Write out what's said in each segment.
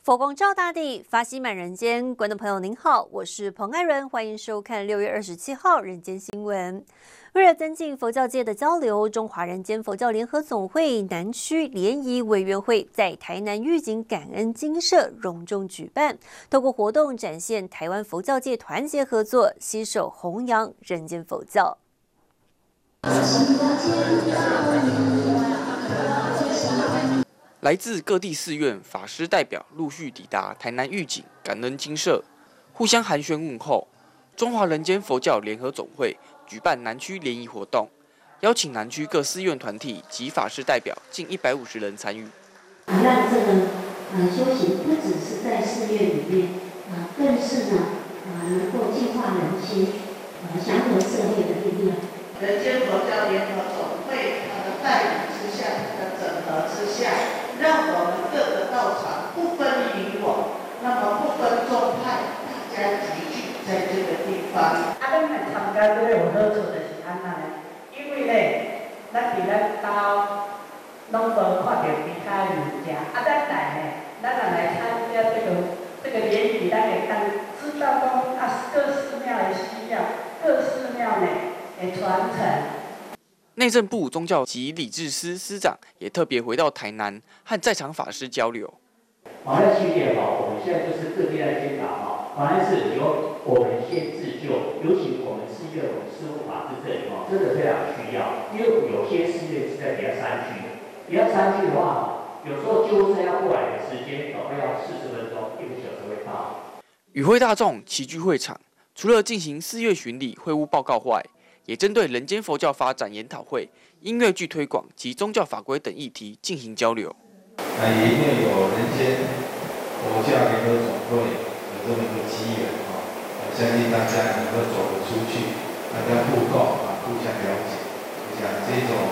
佛光照大地，法喜满人间。观众朋友您好，我是彭爱伦，欢迎收看6月27号人间新闻。为了增进佛教界的交流，中华人间佛教联合总会南区联谊委员会在台南玉井感恩精舍隆重举办，透过活动展现台湾佛教界团结合作，携手弘扬人间佛教。 来自各地寺院法师代表陆续抵达台南玉井感恩精舍，互相寒暄问候。中华人间佛教联合总会举办南区联谊活动，邀请南区各寺院团体及法师代表近150人参与。 让这个修行不只是在寺院里面更是能够净化人心，祥和社会的力量。 人间佛教联合总会的带领之下的整合之下，让我们各个道场不分你我，那么不分宗派，大家集聚在这个地方。 咱来参加这个有好处就是安那呢，因为呢，咱伫咱家拢无看到其他人家，咱来呢，咱来参加这个联谊，咱会知道讲各寺庙的需要，各寺庙呢的传承。 内政部宗教及礼制司司长也特别回到台南，和在场法师交流。 那系列我们现在就是各地在宣导反而是由我们先自救，尤其我们寺院、我们师父法师这里真的非常需要，因为有些寺院是在比较山区的，比较山区的话，有时候救护车要过来的时间大概要40分钟、1个小时会到。 与会大众齐聚会场，除了进行寺院巡礼、会务报告外，也针对人间佛教发展研讨会、音乐剧推广及宗教法规等议题进行交流。 也因为有人间佛教联合总会有这么一个机缘相信大家能够走得出去，大家互动互相了解。我想这种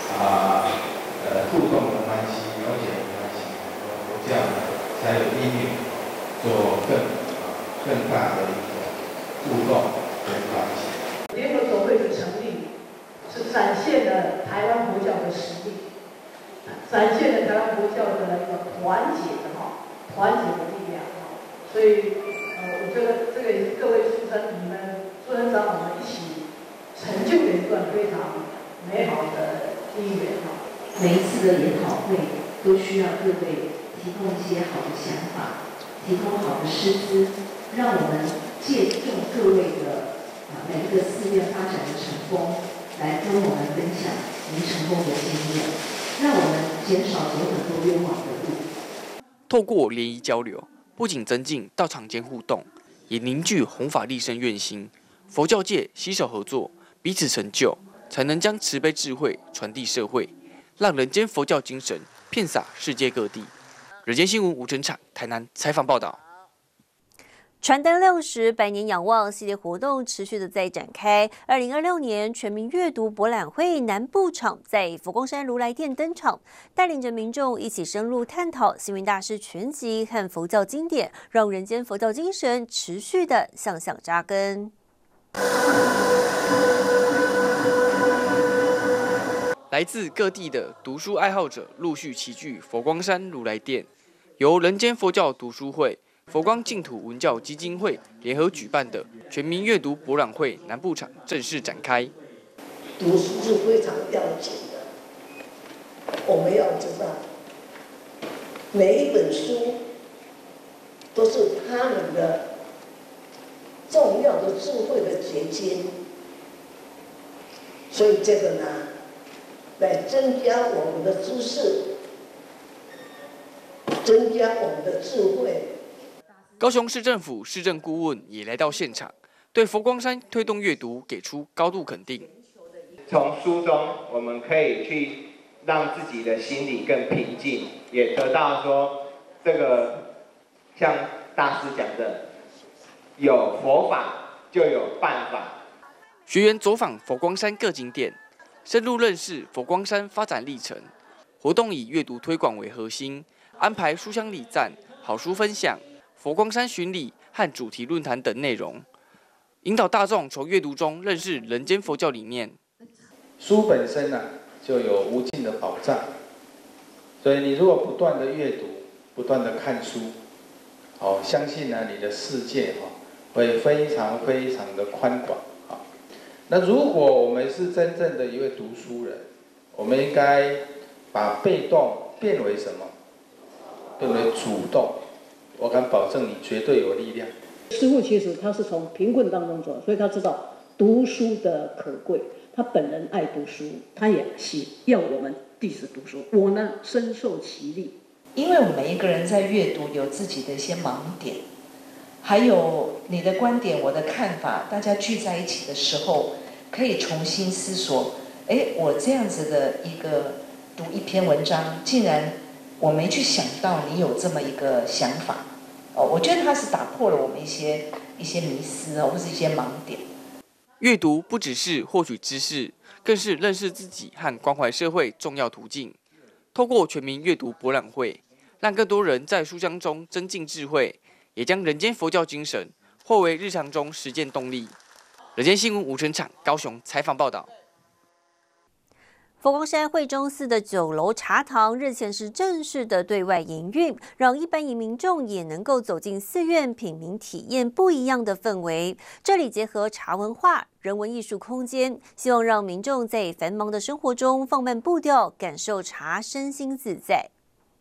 互动的关系、了解的关系，佛教才有因缘做更大的一个互动跟关系。 联合总会的成立，是展现了台湾佛教的实力，展现了台湾佛教的一个团结的力量。所以，我觉得这个也是各位书生你们、书生长老们一起成就了一段非常美好的姻缘。 每一次的研讨会都需要各位提供一些好的想法，提供好的师资，让我们借重各位的每一个寺院发展的成功，来跟我们分享您成功的经验，让我们减少走很多冤枉的路。 透过联谊交流，不仅增进道场间互动，也凝聚弘法利生愿心。佛教界携手合作，彼此成就，才能将慈悲智慧传递社会，让人间佛教精神遍洒世界各地。人间新闻吴成场台南采访报道。 传灯60百年仰望系列活动持续的在展开。2026年全民阅读博览会南部场在佛光山如来殿登场，带领着民众一起深入探讨星云大师全集和佛教经典，让人间佛教精神持续的向上扎根。 来自各地的读书爱好者陆续齐聚佛光山如来殿，由人间佛教读书会、佛光净土文教基金会联合举办的全民阅读博览会南部场正式展开。 读书是非常要紧的，我们要知道，每一本书都是他们的重要的智慧的结晶，所以这个呢，来增加我们的知识，增加我们的智慧。 高雄市政府市政顾问也来到现场，对佛光山推动阅读给出高度肯定。 从书中，我们可以去让自己的心里更平静，也得到说这个像大师讲的，有佛法就有办法。 学员走访佛光山各景点，深入认识佛光山发展历程。活动以阅读推广为核心，安排书香礼赞、好书分享、佛光山巡礼和主题论坛等内容，引导大众从阅读中认识人间佛教理念。 书本身就有无尽的宝藏，所以你如果不断的阅读、不断的看书， 相信呢你的世界会非常非常的宽广。那如果我们是真正的一位读书人，我们应该把被动变为什么？变为主动。我敢保证你绝对有力量。 师父其实他是从贫困当中走的，所以他知道读书的可贵。他本人爱读书，他也要我们弟子读书。我呢深受其力， 因为我们每一个人在阅读有自己的一些盲点，还有你的观点、我的看法，大家聚在一起的时候，可以重新思索。我这样子的一个读一篇文章，竟然我没去想到你有这么一个想法。我觉得它是打破了我们一些迷思或是一些盲点。 阅读不只是获取知识，更是认识自己和关怀社会重要途径。透过全民阅读博览会，让更多人在书香中增进智慧，也将人间佛教精神化为日常中实践动力。人间新闻吴成场高雄采访报道。 佛光山惠中寺的9楼茶堂日前是正式的对外营运，让一般民众也能够走进寺院品茗体验不一样的氛围。这里结合茶文化、人文艺术空间，希望让民众在繁忙的生活中放慢步调，感受茶，身心自在。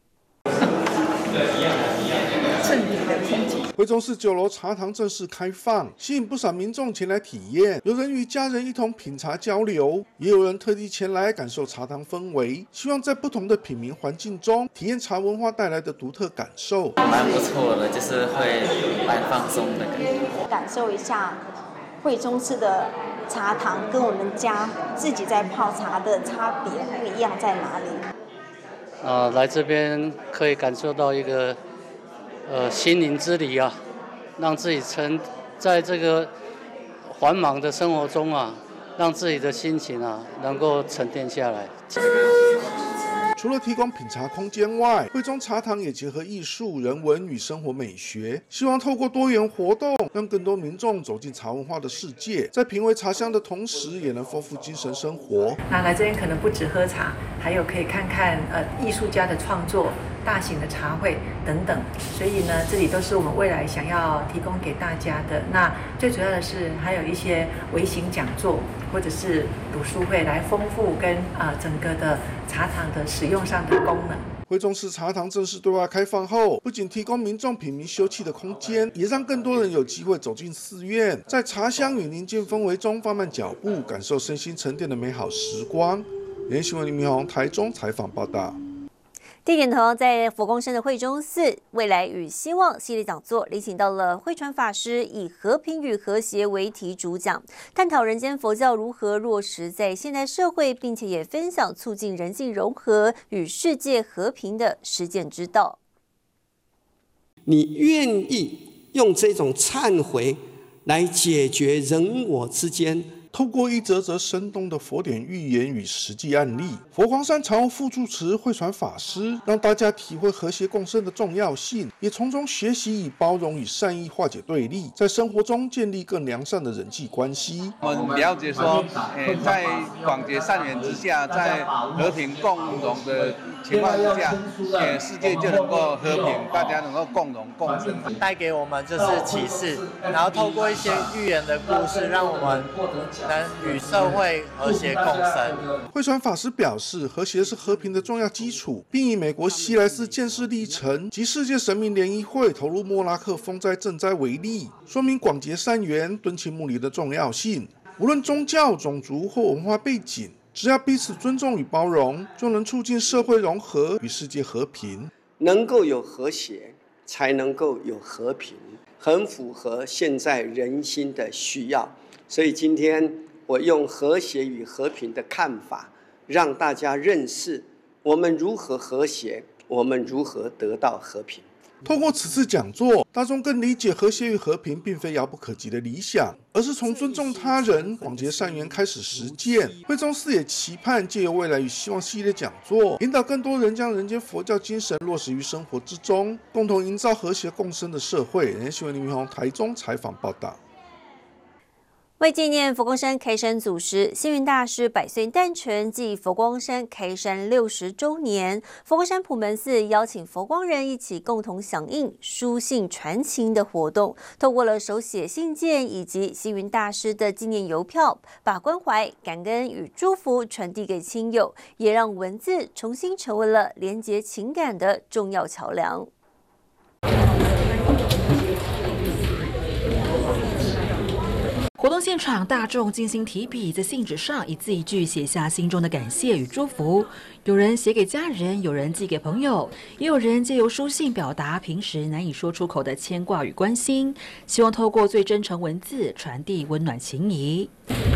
惠中寺9楼茶堂正式开放，吸引不少民众前来体验。有人与家人一同品茶交流，也有人特地前来感受茶堂氛围，希望在不同的品茗环境中体验茶文化带来的独特感受。 蛮不错的，就是会蛮放松的感觉， 感受一下惠中寺的茶堂跟我们家自己在泡茶的差别不一样在哪里？ 来这边可以感受到一个心灵之旅啊，让自己在这个繁忙的生活中啊，让自己的心情啊能够沉淀下来。 除了提供品茶空间外，惠中茶堂也结合艺术、人文与生活美学，希望透过多元活动，让更多民众走进茶文化的世界，在品味茶香的同时，也能丰富精神生活。 那来这边可能不止喝茶，还有可以看看艺术家的创作、大型的茶会等等。所以呢，这里都是我们未来想要提供给大家的。那最主要的是还有一些微型讲座或者是读书会，来丰富跟整个的茶堂的使用上的功能。 惠中寺茶堂正式对外开放后，不仅提供民众品茗休憩的空间，也让更多人有机会走进寺院，在茶香与宁静氛围中放慢脚步，感受身心沉淀的美好时光。人间新闻林明宏台中采访报道。 地点同样在佛光山的惠中寺未来与希望系列讲座，礼请到了慧传法师，以和平与和谐为题主讲，探讨人间佛教如何落实在现代社会，并且也分享促进人际融合与世界和平的实践之道。 你愿意用这种忏悔来解决人我之间？ 透过一则则生动的佛典寓言与实际案例，佛光山常务副住持慧传法师让大家体会和谐共生的重要性，也从中学习以包容与善意化解对立，在生活中建立更良善的人际关系。 我们了解说，在广结善缘之下，在和平共荣的情况之下，世界就能够和平，大家能够共荣共生。 带给我们就是启示，然后透过一些寓言的故事，让我们能与社会和谐共生。 慧传法师表示，和谐是和平的重要基础，并以美国西来寺建寺历程及世界神明联谊会投入莫拉克风灾赈灾为例，说明广结善缘、敦亲睦邻的重要性。无论宗教、种族或文化背景，只要彼此尊重与包容，就能促进社会融合与世界和平。 能够有和谐，才能够有和平，很符合现在人心的需要。所以今天我用和谐与和平的看法，让大家认识我们如何和谐，我们如何得到和平。 透过此次讲座，大众更理解和谐与和平并非遥不可及的理想，而是从尊重他人、广结善缘开始实践。惠中寺也期盼借由未来与希望系列讲座，引导更多人将人间佛教精神落实于生活之中，共同营造和谐共生的社会。人间新闻林明宏台中采访报道。 为纪念佛光山开山祖师星云大师100岁诞辰暨佛光山开山60周年，佛光山普门寺邀请佛光人一起共同响应书信传情的活动，透过了手写信件以及星云大师的纪念邮票，把关怀、感恩与祝福传递给亲友，也让文字重新成为了连结情感的重要桥梁。 活动现场，大众精心提笔，在信纸上一字一句写下心中的感谢与祝福。有人写给家人，有人寄给朋友，也有人借由书信表达平时难以说出口的牵挂与关心，希望透过最真诚文字传递温暖情谊。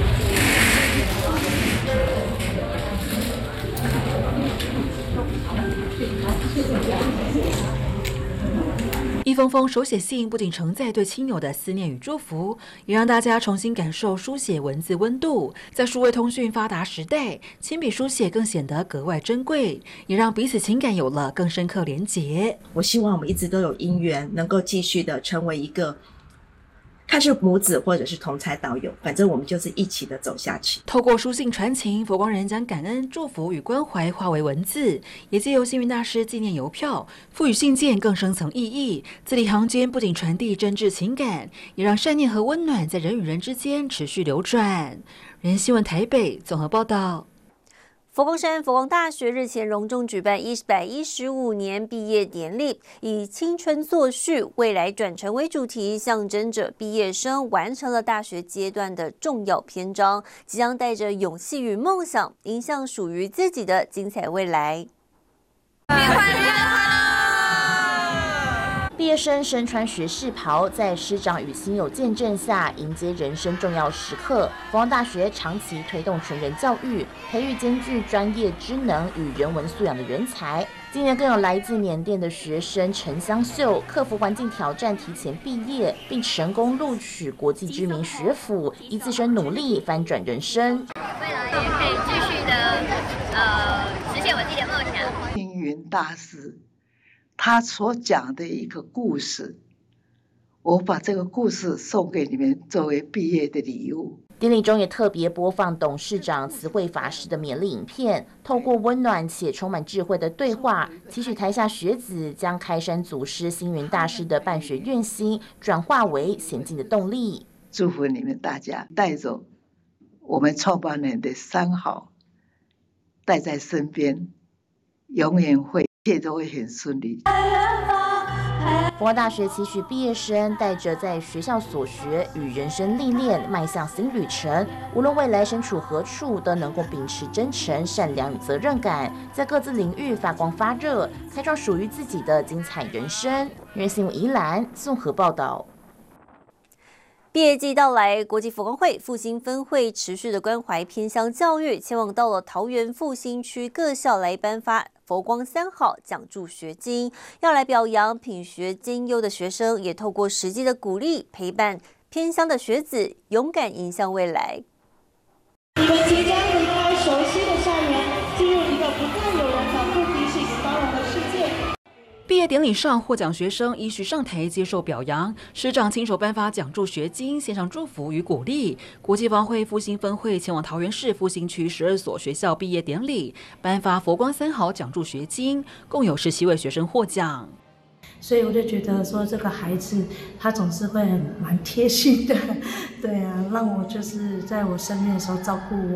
一封封手写信不仅承载对亲友的思念与祝福，也让大家重新感受书写文字温度。在数位通讯发达时代，亲笔书写更显得格外珍贵，也让彼此情感有了更深刻连结。 我希望我们一直都有姻缘，能够继续的成为一个看是母子或者是同才导友，反正我们就是一起的走下去。 透过书信传情，佛光人将感恩、祝福与关怀化为文字，也借由星云大师纪念邮票，赋予信件更深层意义。字里行间不仅传递真挚情感，也让善念和温暖在人与人之间持续流转。人新闻台北综合报道。 佛光山佛光大学日前隆重举办115年毕业典礼，以青春作序，未来转成为主题，象征着毕业生完成了大学阶段的重要篇章，即将带着勇气与梦想，迎向属于自己的精彩未来。 毕业生身穿学士袍，在师长与亲友见证下，迎接人生重要时刻。佛光大学长期推动全人教育，培育兼具专业知能与人文素养的人才。今年更有来自缅甸的学生陈香秀，克服环境挑战，提前毕业，并成功录取国际知名学府，以自身努力翻转人生。 未来也可以继续的实现我自己的梦想。 星云大师他所讲的一个故事，我把这个故事送给你们作为毕业的礼物。 典礼中也特别播放董事长慈惠法师的勉励影片，透过温暖且充满智慧的对话，期许台下学子将开山祖师星云大师的办学愿心转化为前进的动力。 祝福你们大家带走我们创办人的3好，带在身边，永远会一切都会很顺利。 佛光大学期许毕业生带着在学校所学与人生历练，迈向新旅程。无论未来身处何处，都能够秉持真诚、善良与责任感，在各自领域发光发热，开创属于自己的精彩人生。人新闻宜兰综合报道。 毕业季到来，国际佛光会复兴分会持续的关怀偏乡教育，前往到了桃园复兴区各校来颁发佛光3好奖助学金，要来表扬品学兼优的学生，也透过实际的鼓励陪伴偏乡的学子，勇敢迎向未来。 你们即将离开熟悉的校园，进入一个不再有人反复提醒与包容的世界。 毕业典礼上，获奖学生依序上台接受表扬，师长亲手颁发奖助学金，献上祝福与鼓励。国际佛光会复兴分会前往桃园市复兴区12所学校毕业典礼，颁发佛光3好奖助学金，共有17位学生获奖。 所以我就觉得说，这个孩子他总是会蛮贴心的，对啊，让我就是在我生病的时候照顾我。